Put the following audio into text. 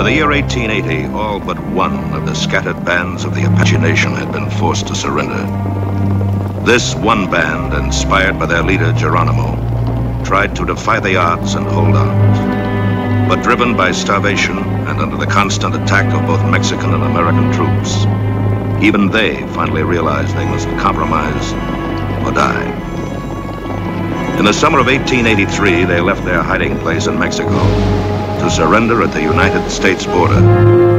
the year 1880, all but one of the scattered bands of the Apache Nation had been forced to surrender. This one band, inspired by their leader Geronimo, tried to defy the odds and hold out. But driven by starvation and under the constant attack of both Mexican and American troops, even they finally realized they must compromise or die. In the summer of 1883, they left their hiding place in Mexico to surrender at the United States border.